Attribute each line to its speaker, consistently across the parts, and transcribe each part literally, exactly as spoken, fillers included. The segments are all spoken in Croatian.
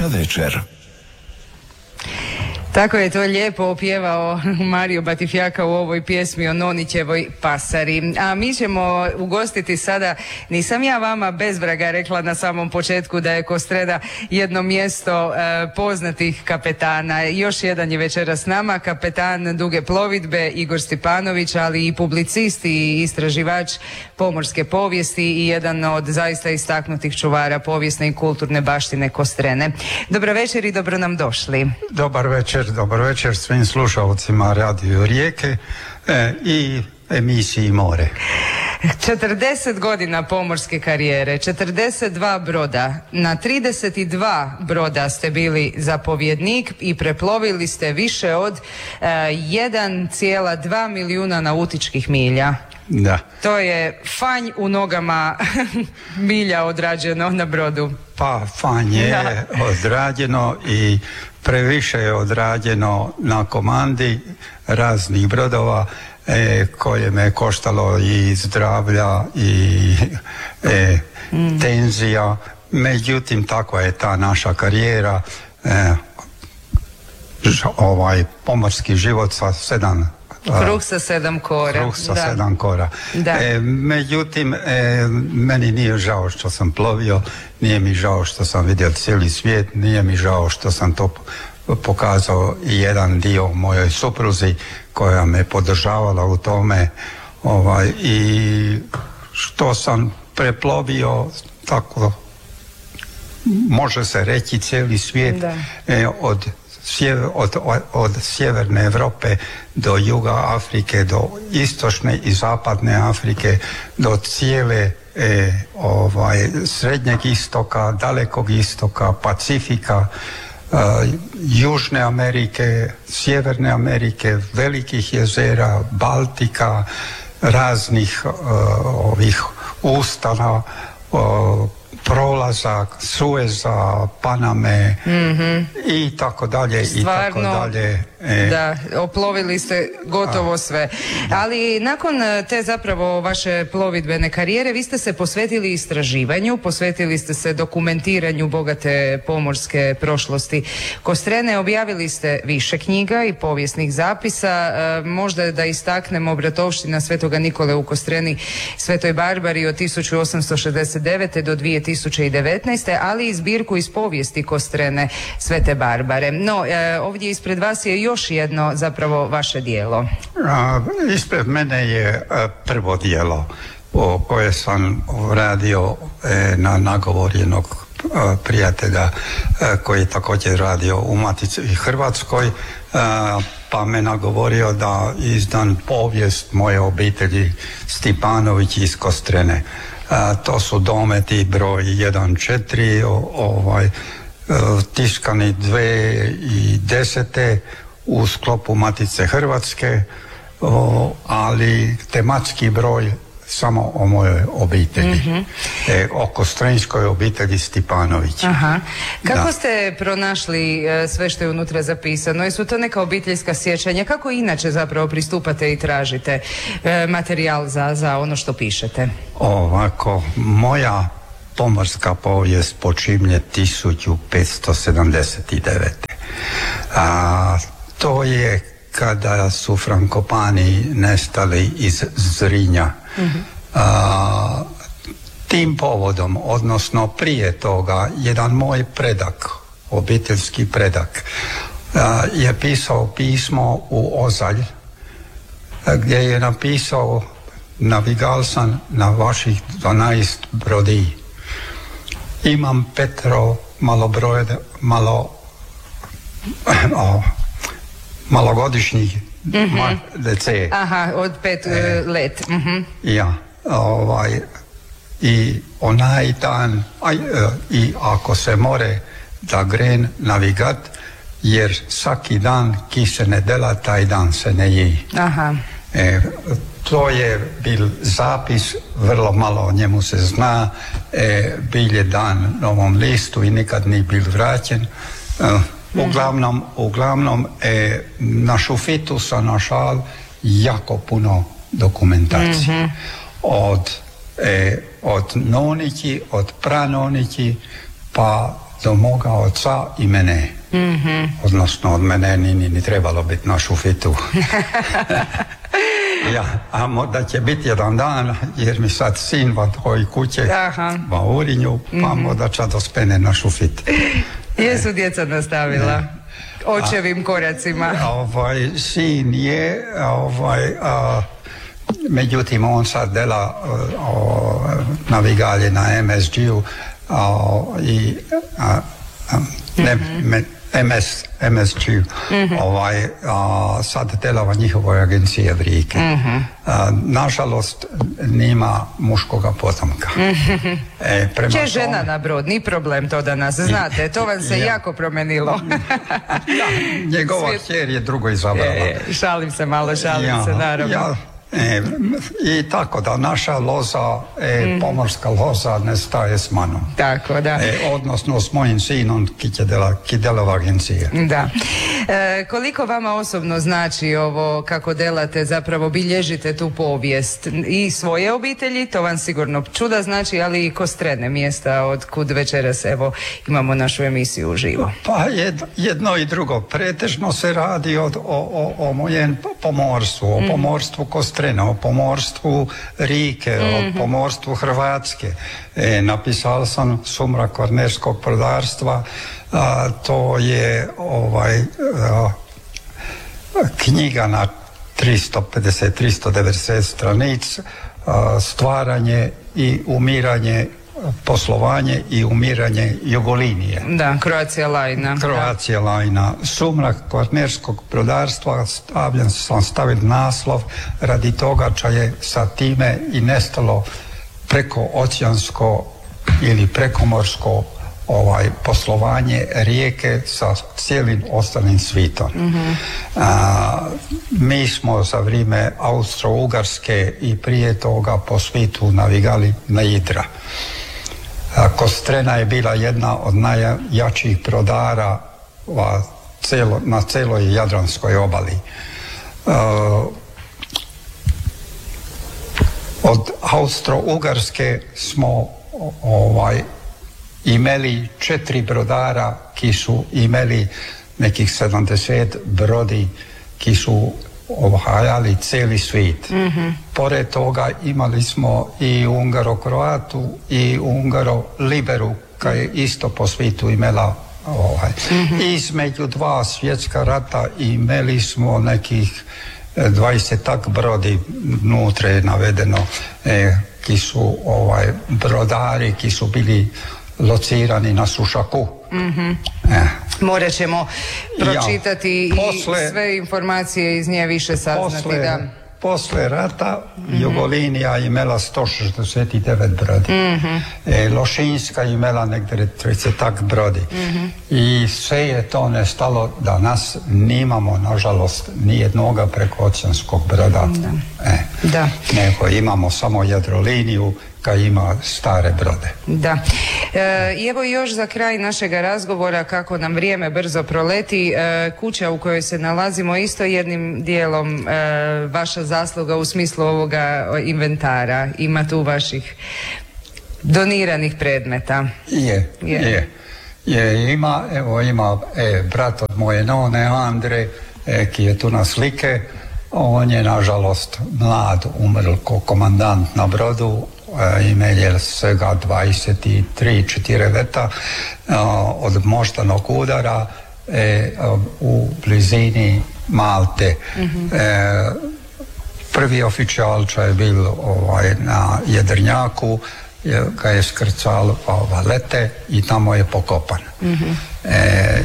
Speaker 1: Pomorska večer.
Speaker 2: Tako je to lijepo opjevao Mario Batifjaka u ovoj pjesmi o Nonićevoj pasari. A mi ćemo ugostiti sada, nisam ja vama bez vraga rekla na samom početku da je Kostrena jedno mjesto e, poznatih kapetana. Još jedan je večeras s nama, kapetan duge plovidbe Igor Stipanović, ali i publicist i istraživač pomorske povijesti i jedan od zaista istaknutih čuvara povijesne i kulturne baštine Kostrene. Dobro večer i dobro nam došli.
Speaker 3: Dobar večer. Dobar večer svim slušalcima Radio Rijeke e, i emisiji More.
Speaker 2: četrdeset godina pomorske karijere, četrdeset dva broda, na trideset dva broda ste bili zapovjednik i preplovili ste više od e, jedan zarez dva milijuna nautičkih milja.
Speaker 3: Da.
Speaker 2: To je fanj u nogama milja odrađeno na brodu.
Speaker 3: Pa fanj je da. odrađeno i previše je odrađeno na komandi raznih brodova e, koje me koštalo i zdravlja i e, mm. tenzija. Međutim, takva je ta naša karijera. E, ovaj pomorski život sa sedam
Speaker 2: Kruh sa sedam kora.
Speaker 3: Kruh sa da. sedam kora.
Speaker 2: Da.
Speaker 3: E, međutim, e, meni nije žao što sam plovio, nije mi žao što sam vidio cijeli svijet, nije mi žao što sam to pokazao i jedan dio mojoj supruzi koja me podržavala u tome ovaj, i što sam preplovio tako, može se reći cijeli svijet e, od Od, od, od sjeverne Europe do juga Afrike, do istočne i zapadne Afrike, do cijele e, ovaj, srednjeg istoka, dalekog istoka, Pacifika, e, Južne Amerike, Sjeverne Amerike, velikih jezera, Baltika, raznih e, ovih ustana, e, prolazak, Sueza, Paname mm-hmm. i tako dalje i tako dalje.
Speaker 2: E, da, oplovili ste gotovo a, sve. Ali nakon te zapravo vaše plovidbene karijere vi ste se posvetili istraživanju, posvetili ste se dokumentiranju bogate pomorske prošlosti Kostrene, objavili ste više knjiga i povijesnih zapisa, e, možda da istaknemo Bratovština Svetoga Nikole u Kostreni, Svetoj Barbari od tisuću osamsto šezdeset devete do dvije tisuće devetnaeste. ali i zbirku iz povijesti Kostrene Svete Barbare. No, e, ovdje ispred vas je još jedno zapravo vaše djelo.
Speaker 3: A, ispred mene je a, prvo djelo o koje sam radio e, na nagovor jednog a, prijatelja a, koji je također radio u Matici Hrvatskoj, a, pa me nagovorio da izdam povijest moje obitelji Stipanović iz Kostrene. A, to su dometi broj jedan četiri, ovaj, tiskani dve i desete u sklopu Matice Hrvatske, o, ali tematski broj samo o mojoj obitelji, mm-hmm. e, o kostrenskoj obitelji Stipanović.
Speaker 2: Aha. Kako
Speaker 3: da.
Speaker 2: ste pronašli e, sve što je unutra zapisano? Jesu to neka obiteljska sjećanja? Kako inače zapravo pristupate i tražite e, materijal za, za ono što pišete?
Speaker 3: Ovako, moja pomorska povijest počinje tisuću petsto sedamdeset devete. A, to je kada su Frankopani nestali iz Zrinja. Mm-hmm. A, tim povodom, odnosno prije toga, jedan moj predak, obiteljski predak, a, je pisao pismo u Ozalj, a, gdje je napisao: navigal sam na vaših dvanaest brodi. Imam petro malobrojne, malo, o, malogodišnjih mm-hmm. dece.
Speaker 2: Aha, od pet e, let. Mm-hmm.
Speaker 3: Ja, ovaj, i onaj dan, aj, i ako se more da gren navigat, jer svaki dan ki se ne dela, taj dan se ne ji.
Speaker 2: Aha.
Speaker 3: E, to je bil zapis, vrlo malo o njemu se zna, e, bil je dan Novom listu i nikad ni bil vraćen. E, uglavnom, uglavnom e, na šufitu sam našal jako puno dokumentacije. Mm-hmm. Od, e, od nonići, od pranonići, pa do moga oca i mene. Mm-hmm. Odnosno od mene ni, ni trebalo biti na šufitu. Ja, a možda će biti jedan dan, jer mi sad sin va toj kuće va Urinju, pa mm-hmm. možda će dospene na šufit.
Speaker 2: Jesu djeca nastavila očevim koracima?
Speaker 3: A, ovaj, sin je, ovaj, a, međutim on sad dela o, navigalje na em es ge-u a, i a, a, ne, mm-hmm. me, em es, em es ge, mm-hmm. ovaj, a, sad delava njihovoj agencije Vrike. Mm-hmm. A, nažalost, nima muškoga potomka. Mm-hmm. E, prema
Speaker 2: Če žena tome... na brod, ni problem to danas, znate, to vam se ja. jako promenilo.
Speaker 3: Ja, njegova Svijet... kjer je drugo izabrala.
Speaker 2: E, šalim se malo, šalim ja, se, naravno. Ja,
Speaker 3: E, i tako da naša loza, e, mm. pomorska loza ne staje s manom.
Speaker 2: Tako da.
Speaker 3: E, odnosno s mojim sinom ki delava agencije.
Speaker 2: Da. E, koliko vama osobno znači ovo kako delate, zapravo bilježite tu povijest i svoje obitelji, to vam sigurno čuda znači, ali i Kostrene, mjesta od kud večeras evo imamo našu emisiju uživo.
Speaker 3: Pa jedno, jedno i drugo. Pretežno se radi od, o, o, o mojem pomorstvu, o pomorstvu Kostrene, o pomorstvu Rike, mm-hmm. o pomorstvu Hrvatske. E, napisao sam Sumrak Kvarnerskog brodarstva, a, to je ovaj a, knjiga na tristo pedeset do tristo devedeset stranica, a, stvaranje i umiranje, poslovanje i umiranje Jugolinije.
Speaker 2: Da, Croatia Line.
Speaker 3: Croatia Line. Sumrak Kvarnerskog brodarstva, stavljen sam staviti naslov radi toga čo je sa time i nestalo preko oceansko ili prekomorsko ovaj poslovanje Rijeke sa cijelim ostalim svijetom. Mm-hmm. A, mi smo za vrijeme Austro-Ugarske i prije toga po svijetu navigali na Idra. Kostrena je bila jedna od najjačih brodara celo, na celoj Jadranskoj obali. Uh, od Austro-Ugarske smo ovaj, imeli četiri brodara ki su imeli nekih sedamdeset brodi ki su obhajali cijeli svijet. Mm-hmm. Pored toga imali smo i Ungaro-Kroatu i Ungaro-Liberu, koja je isto po svijetu imela ovaj. Mm-hmm. Između dva svjetska rata imeli smo nekih dvadesetak brodi, nutre je navedeno, eh, ki su ovaj, brodari, ki su bili locirani na Sušaku.
Speaker 2: Mm-hmm. Eh. Morat ćemo pročitati ja, posle, i sve informacije iz nje više saznati.
Speaker 3: Posle,
Speaker 2: da.
Speaker 3: posle rata mm-hmm. Jugolinija imela sto šezdeset devet brodi. Mm-hmm. E, Lošinjska imela negdje trideset brodi. Mm-hmm. I sve je to nestalo da nas nimamo, nažalost, nijednoga prekooceanskog broda.
Speaker 2: Da.
Speaker 3: E,
Speaker 2: da.
Speaker 3: Nego imamo samo Jadroliniju kad ima stare brode.
Speaker 2: Da. E, I evo još za kraj našega razgovora, kako nam vrijeme brzo proleti, e, kuća u kojoj se nalazimo isto jednim dijelom e, vaša zasluga u smislu ovoga inventara. Ima tu vaših doniranih predmeta.
Speaker 3: Je, je. je. je ima, evo ima e, brat od moje none Andre, e, ki je tu na slike. On je nažalost mlad umrl ko komandant na brodu. Imel svega dvadeset tri četiri leta od moždanog udara e, u blizini Malte. Mm-hmm. E, prvi oficial čo je bil ovaj, na jedrnjaku je, ga je skrcal v Valete i tamo je pokopan. Mm-hmm. E,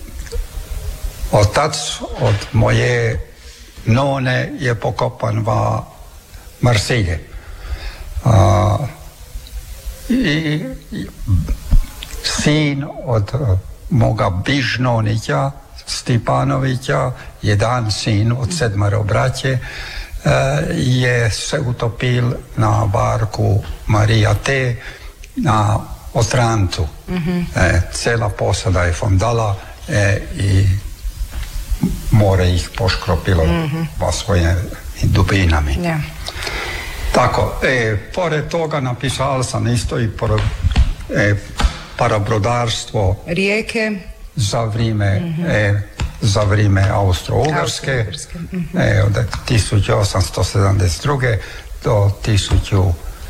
Speaker 3: otac od moje none je pokopan v Marsilje. Uh, i, i sin od uh, moga Bižnonića Stipanovića, jedan sin od sedmero braće, uh, je se utopil na barku Marija T na Otrantu. Mm-hmm. E, cela posada je fondala e, i more ih poškropilo mm-hmm. po svojim dubinami. Yeah. Tako, e, pored toga napisao sam isto i por, e, parabrodarstvo
Speaker 2: rijeke
Speaker 3: za vrijeme
Speaker 2: mm-hmm.
Speaker 3: e, za vrijeme Austro-Ugarske,
Speaker 2: mm-hmm.
Speaker 3: e, od tisuću osamsto sedamdeset druge do tisuću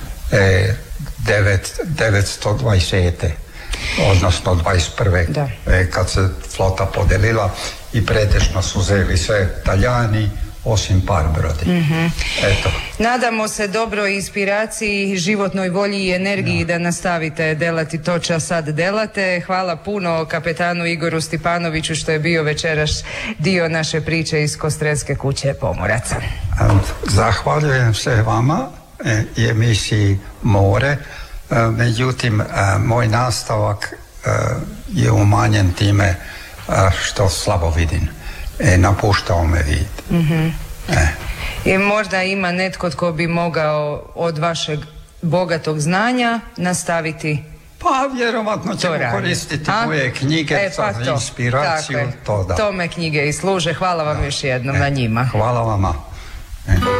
Speaker 3: devetsto dvadeset odnosno dvadeset prve
Speaker 2: Da.
Speaker 3: E, kad se flota podelila i pretežno su uzeli sve Talijani osim par brodi.
Speaker 2: Mm-hmm.
Speaker 3: Eto.
Speaker 2: Nadamo se dobroj inspiraciji, životnoj volji i energiji da, da nastavite delati to ča sad delate. Hvala puno kapetanu Igoru Stipanoviću što je bio večeras dio naše priče iz Kostrelske kuće pomoraca.
Speaker 3: Zahvaljujem se vama i emisiji More. Međutim, moj nastavak je umanjen time što slabo vidim. E, napuštao me vid.
Speaker 2: Mm-hmm.
Speaker 3: E.
Speaker 2: I možda ima netko tko bi mogao od vašeg bogatog znanja nastaviti.
Speaker 3: Pa vjerovatno ćemo koristiti
Speaker 2: A?
Speaker 3: moje knjige
Speaker 2: e, pa
Speaker 3: za
Speaker 2: to.
Speaker 3: inspiraciju.
Speaker 2: Tako
Speaker 3: to da.
Speaker 2: Tome knjige i služe. Hvala vam da. još jednom da. na njima.
Speaker 3: Hvala vama. E.